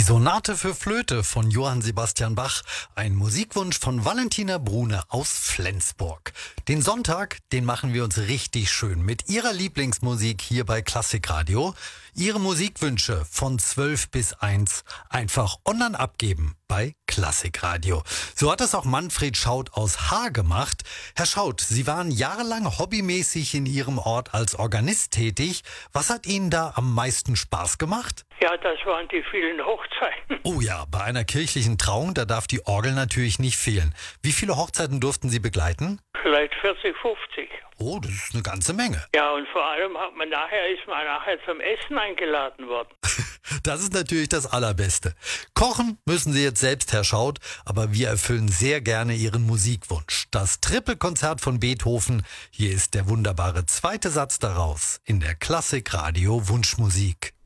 Die Sonate für Flöte von Johann Sebastian Bach, ein Musikwunsch von Valentina Brune aus Flensburg. Den Sonntag, den machen wir uns richtig schön mit ihrer Lieblingsmusik hier bei Klassikradio. Ihre Musikwünsche von 12 bis 1 einfach online abgeben bei Klassikradio. So hat es auch Manfred Schaut aus Haar gemacht. Herr Schaut, Sie waren jahrelang hobbymäßig in Ihrem Ort als Organist tätig. Was hat Ihnen da am meisten Spaß gemacht? Ja, das waren die vielen Hochzeiten. Oh ja, bei einer kirchlichen Trauung, da darf die Orgel natürlich nicht fehlen. Wie viele Hochzeiten durften Sie begleiten? Vielleicht 40, 50. Oh, das ist eine ganze Menge. Ja, und vor allem ist man nachher zum Essen eingeladen worden. Das ist natürlich das Allerbeste. Kochen müssen Sie jetzt selbst, Herr Schaut, aber wir erfüllen sehr gerne Ihren Musikwunsch. Das Trippelkonzert von Beethoven. Hier ist der wunderbare zweite Satz daraus in der Klassikradio Wunschmusik.